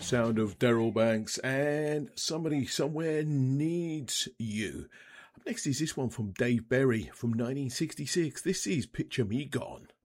sound of Daryl Banks and Somebody Somewhere Needs You. Up next is this one from Dave Berry from 1966. This is Picture Me Gone.